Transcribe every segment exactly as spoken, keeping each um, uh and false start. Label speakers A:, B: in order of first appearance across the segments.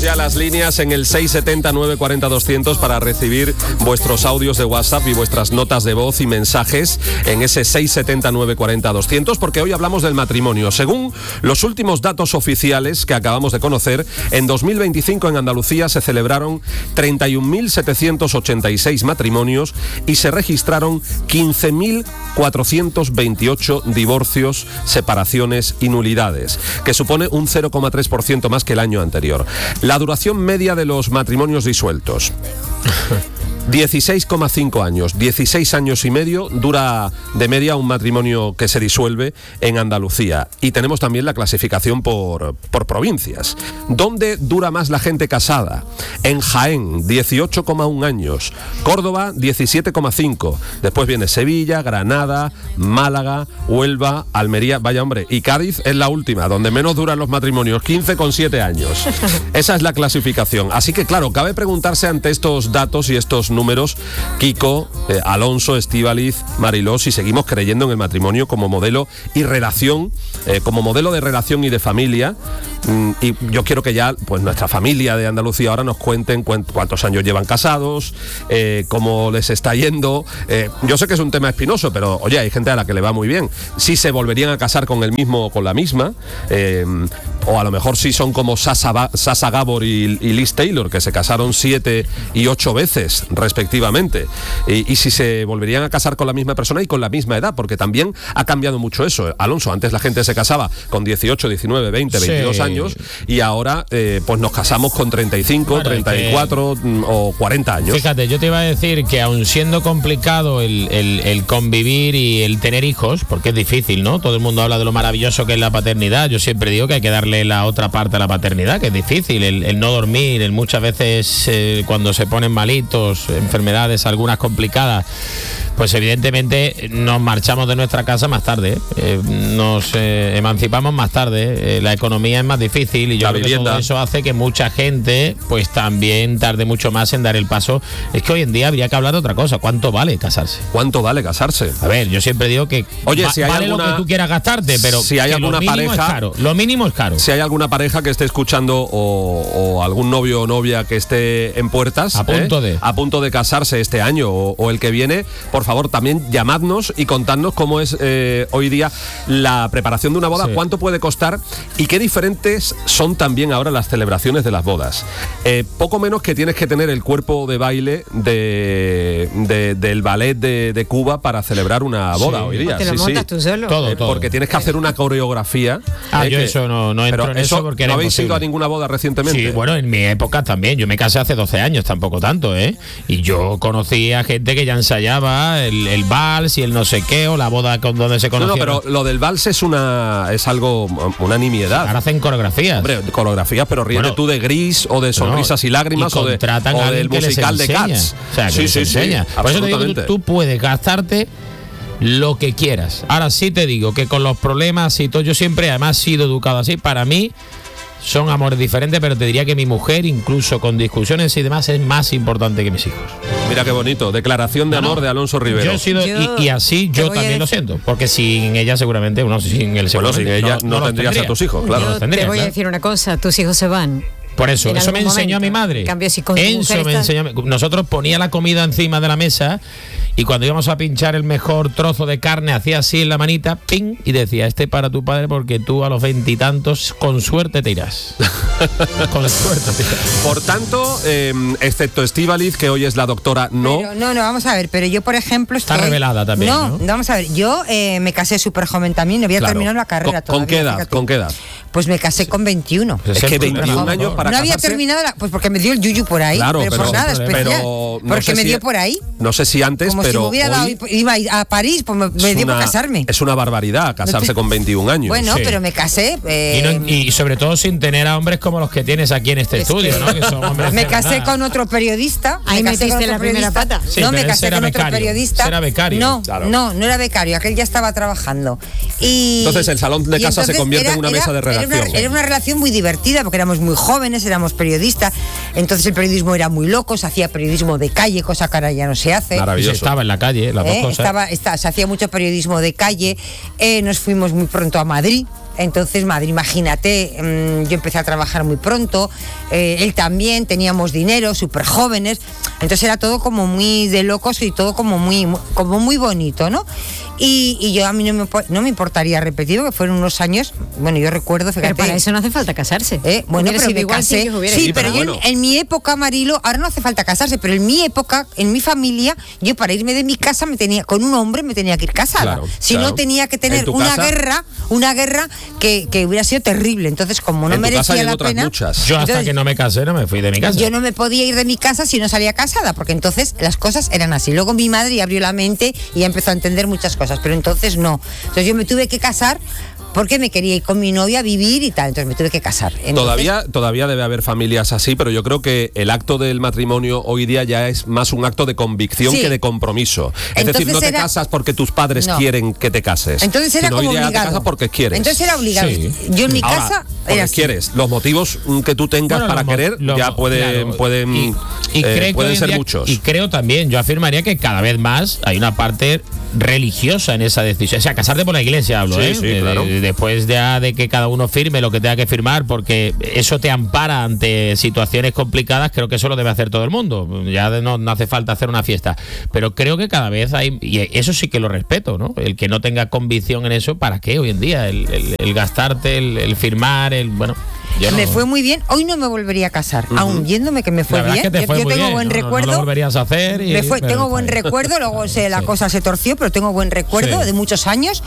A: ya las líneas en el seis siete cero, nueve cuatro cero, doscientos para recibir vuestros audios de WhatsApp y vuestras notas de voz y mensajes en ese seis siete cero, nueve cuatro cero, doscientos, porque hoy hablamos del matrimonio. Según los últimos datos oficiales que acabamos de conocer, en dos mil veinticinco en Andalucía se celebraron treinta y un mil setecientos ochenta y seis matrimonios y se registraron quince mil cuatrocientos veintiocho divorcios, separaciones y nulidades, que supone un cero coma tres por ciento más que el año anterior. La duración media de los matrimonios disueltos: dieciséis coma cinco años, dieciséis años y medio dura de media un matrimonio que se disuelve en Andalucía. Y tenemos también la clasificación por, por provincias. ¿Dónde dura más la gente casada? En Jaén, dieciocho coma uno años. Córdoba, diecisiete coma cinco. Después viene Sevilla, Granada, Málaga, Huelva, Almería, vaya hombre. Y Cádiz es la última, donde menos duran los matrimonios, quince coma siete años. Esa es la clasificación. Así que claro, cabe preguntarse ante estos datos y estos números, Kiko, eh, Alonso, Estíbaliz, Mariló, si seguimos creyendo en el matrimonio como modelo y relación, eh, como modelo de relación y de familia. Mm, y yo quiero que ya, pues nuestra familia de Andalucía ahora nos cuenten cu- cuántos años llevan casados, eh, cómo les está yendo. Eh, yo sé que es un tema espinoso, pero oye, hay gente a la que le va muy bien. Si se volverían a casar con el mismo o con la misma, eh, o a lo mejor si son como Sasa, ba- Sasa Gabor y, y Liz Taylor, que se casaron siete y ocho veces respectivamente, y, y si se volverían a casar con la misma persona y con la misma edad, porque también ha cambiado mucho eso. Alonso, antes la gente se casaba con dieciocho, diecinueve, veinte, sí. veintidós años, y ahora eh, pues nos casamos con treinta y cinco, bueno, treinta y cuatro que... o cuarenta años.
B: Fíjate, yo te iba a decir que aun siendo complicado el, el, el convivir y el tener hijos, porque es difícil, ¿no? Todo el mundo habla de lo maravilloso que es la paternidad. Yo siempre digo que hay que darle la otra parte a la paternidad, que es difícil, el, el no dormir, el muchas veces eh, cuando se ponen malitos, enfermedades algunas complicadas, pues evidentemente nos marchamos de nuestra casa más tarde, eh, nos eh, emancipamos más tarde, eh, la economía es más difícil y yo
A: la
B: creo
A: vivienda.
B: que todo eso hace que mucha gente pues también tarde mucho más en dar el paso. Es que hoy en día habría que hablar de otra cosa. ¿Cuánto vale casarse?
A: ¿Cuánto vale casarse?
B: A ver, yo siempre digo que
A: Oye,
B: va,
A: si hay
B: vale
A: alguna,
B: lo que tú quieras gastarte, pero
A: si hay alguna
B: lo mínimo
A: pareja,
B: es caro. Lo mínimo es caro.
A: Si hay alguna pareja que esté escuchando o, o algún novio o novia que esté en puertas,
B: a punto
A: ¿eh?
B: de
A: a punto de casarse este año o, o el que viene, por favor también llamadnos y contadnos cómo es eh, hoy día la preparación de una boda, sí. Cuánto puede costar y qué diferentes son también ahora las celebraciones de las bodas. Eh, poco menos que tienes que tener el cuerpo de baile de, de, del ballet de, de Cuba para celebrar una boda, sí. Hoy día.
C: ¿Te lo
A: sí,
C: montas
A: sí.
C: tú solo?
B: Todo,
A: Eh,
B: todo.
A: porque tienes que hacer una coreografía.
B: Ah,
A: eh,
B: yo
A: que,
B: eso no, no entro
A: pero
B: en eso porque
A: ¿no
B: era
A: habéis
B: imposible.
A: ido a ninguna boda recientemente?
B: Sí, bueno, en mi época también. Yo me casé hace doce años, tampoco tanto, ¿eh? Y yo conocí a gente que ya ensayaba el, el vals y el no sé qué, o la boda con donde se conocieron.
A: No, no, pero lo del vals es una es algo, una nimiedad.
B: Ahora hacen coreografías.
A: Hombre, coreografías, pero ríete
B: bueno,
A: tú de Gris o de Sonrisas
B: no,
A: y Lágrimas
B: y
A: o, de, o del musical de Cats.
B: O sea, que
A: sí,
B: les
A: sí,
B: enseña.
A: sí,
B: Por eso te digo, tú, tú puedes gastarte lo que quieras. Ahora sí te digo que con los problemas y todo, yo siempre además he sido educado así. Para mí son amores diferentes, pero te diría que mi mujer, incluso con discusiones y demás, es más importante que mis hijos.
A: Mira qué bonito, declaración de
B: no,
A: amor
B: no.
A: de Alonso Rivero.
B: Yo he sido,
C: yo,
B: y, y así yo también lo siento, porque sin ella seguramente, uno sin él
A: bueno, sin ella no, no, no tendrías tendría. a tus hijos, claro.
C: Yo
B: tendría,
C: te voy
B: claro.
C: a decir una cosa, tus hijos se van.
B: Por eso,
C: en
B: eso me enseñó
C: momento.
B: a mi madre.
C: En cambio, si con tu
B: eso
C: mujer
B: me
C: estás...
B: enseñó. Nosotros ponía la comida encima de la mesa y cuando íbamos a pinchar el mejor trozo de carne, hacía así en la manita, ping, y decía, este para tu padre porque tú a los veintitantos con suerte te irás. Con suerte te irás.
A: Por tanto, eh, excepto Estíbaliz, que hoy es la doctora, no.
D: Pero, no, no, vamos a ver, pero yo, por ejemplo, estoy...
B: Está revelada también,
D: no,
B: ¿no?
D: vamos a ver, yo eh, me casé súper joven también, no había
A: Claro.
D: terminado la carrera
A: ¿Con,
D: todavía.
A: ¿Con qué edad?
D: Fíjate.
A: ¿Con qué edad?
D: Pues me casé con veintiuno.
B: Pues
A: es que
B: el
A: veintiún
B: mejor.
A: años para
D: no había
A: casarse.
D: terminado, la, pues porque me dio el yuyu por ahí,
A: Claro,
D: pero,
A: pero,
D: por nada
A: pero,
D: especial.
A: pero no
D: porque
A: sé
D: me
A: si,
D: dio por ahí.
A: No sé si antes,
D: Como
A: pero
D: si me hubiera
A: hoy
D: dado, iba a París, pues me, me dio
A: una,
D: por casarme.
A: Es una barbaridad casarse con veintiún años.
D: Bueno,
B: Sí.
D: pero me casé. Eh,
B: Y, no- y sobre todo sin tener a hombres como los que tienes aquí en este
D: Es
B: estudio,
D: que-
B: ¿no? Que son hombres
D: me
B: de
D: casé
B: verdad.
D: con otro periodista.
C: Ahí
D: me casé
C: metiste
D: con otro
C: la primera
D: periodista.
C: pata.
B: Sí,
D: no,
B: pero
D: me
B: ese
D: casé
B: era
D: con otro
B: becario.
D: periodista.
B: Ese era becario.
D: No,
A: Claro.
D: no, no era becario, aquel ya estaba trabajando. Y,
A: Entonces el salón de
D: y
A: casa se
D: entonces
A: convierte
D: era-
A: en una
D: era-
A: mesa de
D: Era una, era una relación muy divertida porque éramos muy jóvenes, éramos periodistas, entonces el periodismo era muy loco, se hacía periodismo de calle, cosa que ahora ya no se hace.
B: Maravilloso. Se estaba en la calle, las
D: ¿Eh?
B: dos cosas.
D: Estaba, está, se hacía mucho periodismo de calle, eh, nos fuimos muy pronto a Madrid. Entonces, Madrid, imagínate, mmm, yo empecé a trabajar muy pronto, eh, él también, teníamos dinero, súper jóvenes, entonces era todo como muy de locos y todo como muy, muy como muy bonito, ¿no? Y, y yo a mí no me, no me importaría repetir, porque fueron unos años, bueno, yo recuerdo, fíjate.
C: Pero para eso no hace falta casarse.
D: ¿Eh? Bueno,
C: hubiera
D: pero
C: sido
D: me
C: igual
D: casé.
C: si ellos hubieran
D: Sí,
C: ido.
D: pero yo
A: bueno.
D: en, en mi época, Marilo, ahora no hace falta casarse, pero en mi época, en mi familia, yo para irme de mi casa me tenía, con un hombre me tenía que ir casada.
A: Claro,
D: si
A: claro.
D: no tenía que
A: ¿En
D: tener
A: tu
D: una
A: casa?
D: guerra, una guerra que, que hubiera sido terrible. Entonces, como no
A: En tu casa y
D: merecía
A: en
D: la
A: otras
D: pena,
A: muchas.
B: Yo hasta
D: entonces,
B: que no me casé no me fui de mi casa.
D: yo no me podía ir de mi casa si no salía casada, porque entonces las cosas eran así. Luego mi madre abrió la mente y ya empezó a entender muchas cosas, pero entonces no. Entonces yo me tuve que casar porque me quería ir con mi novia a vivir y tal, entonces me tuve que casar. Entonces,
A: Todavía, todavía debe haber familias así, pero yo creo que el acto del matrimonio hoy día ya es más un acto de convicción
D: Sí.
A: que de compromiso. Es
D: Entonces
A: decir, no te
D: era-
A: casas porque tus padres
D: No.
A: quieren que te cases.
D: Entonces era
A: sino
D: como
A: hoy día
D: obligado.
A: te casas porque quieres.
D: Entonces era obligado.
B: Sí.
D: Yo en mi
A: Ahora,
D: casa
A: porque
D: era así.
A: quieres. Los motivos mm, que tú tengas
B: Bueno,
A: para
B: los mo-
A: querer
B: los
A: ya
B: mo-
A: pueden,
B: claro,
A: pueden,
B: y, y
A: eh,
B: creo que
A: pueden
B: hoy en
A: ser
B: día-
A: muchos.
B: Y creo también, yo afirmaría que cada vez más hay una parte religiosa en esa decisión. O sea, casarte por la iglesia hablo,
A: Sí,
B: ¿eh?
A: sí,
B: De-
A: claro.
B: de- después ya de que cada uno firme lo que tenga que firmar, porque eso te ampara ante situaciones complicadas, creo que eso lo debe hacer todo el mundo. Ya de- no, no hace falta hacer una fiesta. Pero creo que cada vez hay, y eso sí que lo respeto, ¿no? El que no tenga convicción en eso, ¿para qué hoy en día? El, el- el gastarte, el, el firmar, el bueno. yo
D: Me
B: no-
D: fue muy bien. Hoy no me volvería a casar, aún viéndome que me fue
B: La verdad
D: bien.
B: es que te
D: yo
B: fue
D: yo
B: muy
D: tengo
B: bien,
D: buen
B: ¿no? No-
D: recuerdo.
B: No lo volverías a hacer. Y,
D: Me fue-
B: pero
D: tengo
B: está
D: buen
B: bien.
D: recuerdo, luego se, la
B: Sí.
D: cosa se torció, pero tengo buen recuerdo
B: Sí.
D: de muchos años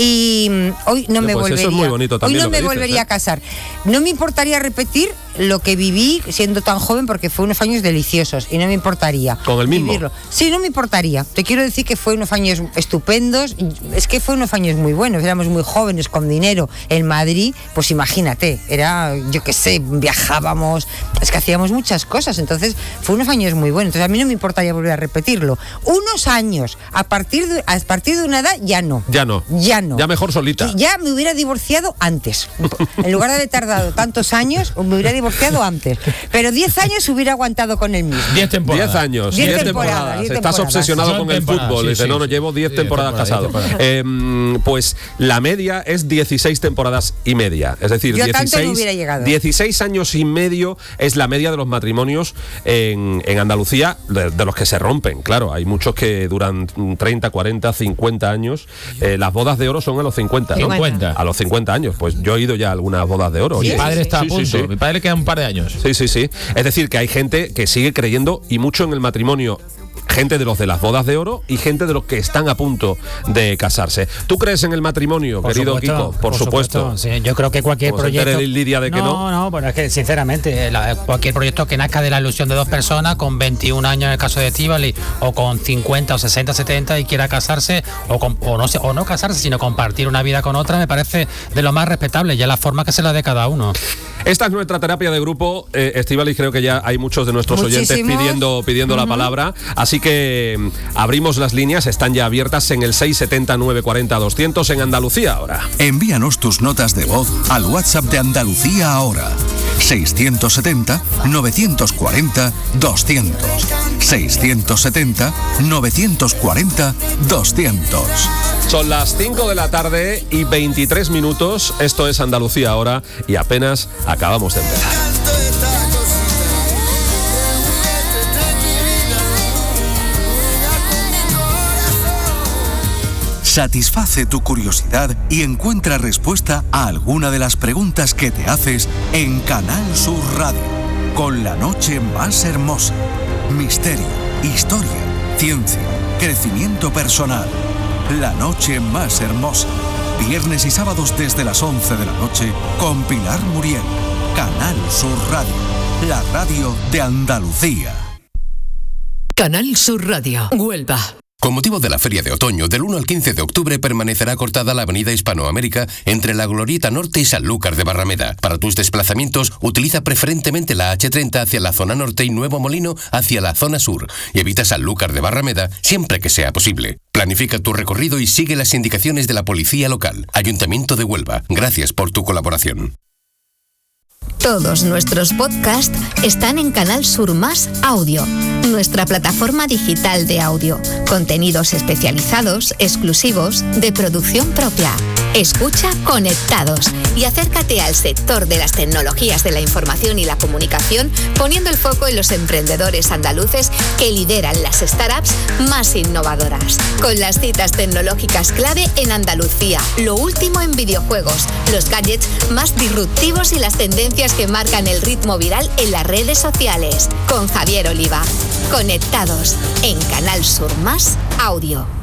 D: y mm, hoy no
A: Pues
D: me
A: eso es
D: volvería.
A: muy bonito también
D: hoy no
A: lo que
D: me
A: dices,
D: volvería
A: ¿eh?
D: a casar. No me importaría repetir lo que viví siendo tan joven porque fue unos años deliciosos y no me importaría.
A: ¿Con el mismo?
D: vivirlo. Sí, no me importaría. Te quiero decir que fue unos años estupendos. Es que fue unos años muy buenos. Éramos muy jóvenes con dinero en Madrid. Pues imagínate, era, yo qué sé, viajábamos, es que hacíamos muchas cosas. Entonces fue unos años muy buenos. Entonces a mí no me importaría volver a repetirlo. Unos años, a partir de, a partir de una edad ya no.
A: Ya no.
D: Ya no.
A: Ya mejor solita.
D: Ya me hubiera divorciado antes. En lugar de haber tardado tantos años, me hubiera divorciado antes. Pero diez años hubiera aguantado con el mismo.
B: Diez temporadas.
A: Diez años,
D: Diez
A: diez
D: temporadas,
A: temporadas.
D: diez
A: Estás
D: temporadas.
A: obsesionado
B: Son
A: con el
B: temporadas,
A: fútbol.
B: sí,
A: Dice,
B: sí,
A: no, no,
B: sí.
A: llevo diez
B: Sí,
A: temporadas
B: temporadas,
A: casado.
B: diez
A: Eh, pues la media es dieciséis temporadas y media. Es decir,
D: Yo tanto no
A: dieciséis,
D: hubiera llegado.
A: dieciséis años y medio es la media de los matrimonios en, en Andalucía, de, de los que se rompen. Claro, hay muchos que duran treinta, cuarenta, cincuenta años. Eh, las bodas de oro son a los cincuenta, ¿no?
B: cincuenta.
A: A los cincuenta años. Pues yo he ido ya a algunas bodas de oro.
B: Mi
A: Oye,
B: padre está
A: sí,
B: a
A: sí,
B: punto.
A: sí.
B: Mi padre le queda un par de años.
A: Sí, sí, sí. Es decir, que hay gente que sigue creyendo y mucho en el matrimonio. Gente de los de las bodas de oro y gente de los que están a punto de casarse. ¿Tú crees en el matrimonio,
E: Por
A: querido
E: supuesto,
A: Kiko? Por, supuesto.
E: sí. Yo creo que cualquier
A: Como se
E: proyecto.
A: entere Lidia de que no.
E: no, no, pero es que sinceramente, la- cualquier proyecto que nazca de la ilusión de dos personas con veintiún años en el caso de Estíbaliz, o con cincuenta o sesenta, setenta y quiera casarse, o, con- o, no, se- o no casarse, sino compartir una vida con otra, me parece de lo más respetable, ya la forma que se la dé cada uno.
A: Esta es nuestra terapia de grupo, eh, Estíbaliz. Creo que ya hay muchos de nuestros oyentes
D: Muchísimos.
A: pidiendo, pidiendo la palabra. Así que mm, abrimos las líneas, están ya abiertas en el seis setenta, nueve cuarenta, doscientos en Andalucía ahora.
F: Envíanos tus notas de voz al WhatsApp de Andalucía ahora. seiscientos setenta, novecientos cuarenta, doscientos. seiscientos setenta, novecientos cuarenta, doscientos.
A: Son las cinco de la tarde y veintitrés minutos. Esto es Andalucía ahora y apenas acabamos de empezar.
F: Satisface tu curiosidad y encuentra respuesta a alguna de las preguntas que te haces en Canal Sur Radio. Con la noche más hermosa. Misterio, historia, ciencia, crecimiento personal. La noche más hermosa. Viernes y sábados desde las once de la noche con Pilar Muriel. Canal Sur Radio. La radio de Andalucía.
G: Canal Sur Radio, Huelva.
H: Con motivo de la Feria de Otoño, del uno al quince de octubre permanecerá cortada la avenida Hispanoamérica entre la Glorieta Norte y Sanlúcar de Barrameda. Para tus desplazamientos, utiliza preferentemente la hache treinta hacia la zona norte y Nuevo Molino hacia la zona sur y evita Sanlúcar de Barrameda siempre que sea posible. Planifica tu recorrido y sigue las indicaciones de la policía local. Ayuntamiento de Huelva. Gracias por tu colaboración.
I: Todos nuestros podcasts están en Canal Sur Más Audio, nuestra plataforma digital de audio. Contenidos especializados, exclusivos, de producción propia. Escucha Conectados y acércate al sector de las tecnologías de la información y la comunicación, poniendo el foco en los emprendedores andaluces que lideran las startups más innovadoras. Con las citas tecnológicas clave en Andalucía, lo último en videojuegos, los gadgets más disruptivos y las tendencias que marcan el ritmo viral en las redes sociales. Con Javier Oliva. Conectados en Canal Sur Más Audio.